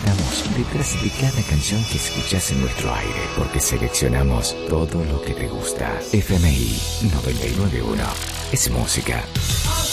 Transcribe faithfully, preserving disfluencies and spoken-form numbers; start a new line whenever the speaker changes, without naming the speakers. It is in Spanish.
estamos detrás de cada canción que escuchas en nuestro aire, porque seleccionamos todo lo que te gusta. F M I noventa y nueve punto uno es música.